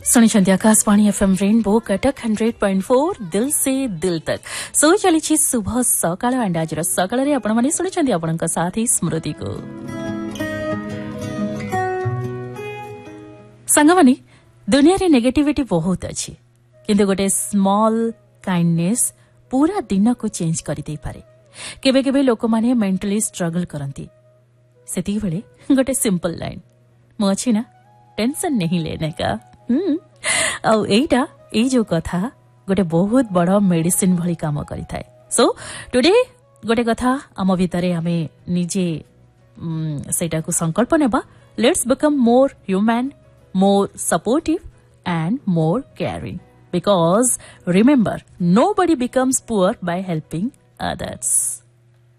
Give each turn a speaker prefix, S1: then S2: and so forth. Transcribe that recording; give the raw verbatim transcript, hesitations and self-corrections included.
S1: सुनिछन्ति Akashvani FM rainbow Cuttack hundred point four दिल से दिल तक सो चली शुभ सकाळ एंड आज सकाळ रे आपण माने सुनिछन्ति आपणक साथी स्मृति को संगवानी दुनिया रे नेगेटिविटी बहुत अछि किंतु गोटे स्मॉल काइंडनेस पूरा दिन को चेंज करि दे पारे। केबे केबे लोक माने मेंटली स्ट्रगल करंती सेती बेले गोटे सिंपल लाइन मु अछि ना टेंशन नहीं लेने का आउ एटा ए जो कथा गोटे बहुत बड़ मेडिसिन भली काम करि थाए। सो टुडे गोटे कथा आम भितरे आमे निजे सेटा को संकल्प नेबा let's become more human more supportive and more caring because remember nobody becomes poor by helping others.